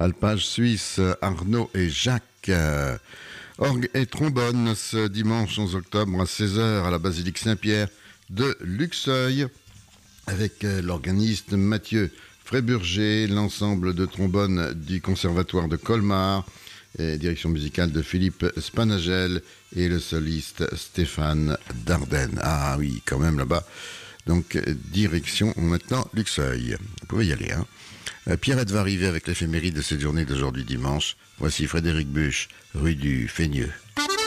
Alpage suisse, Arnaud et Jacques. Orgue et trombone ce dimanche 11 octobre à 16h à la basilique Saint-Pierre de Luxeuil avec l'organiste Mathieu Fréburger, l'ensemble de trombone du conservatoire de Colmar, et direction musicale de Philippe Spanagel et le soliste Stéphane Dardenne. Ah oui, quand même là-bas. Donc, direction maintenant Luxeuil. Vous pouvez y aller, hein. Pierrette va arriver avec l'éphéméride de cette journée d'aujourd'hui dimanche. Voici Frédéric Buch, rue du Feigneux.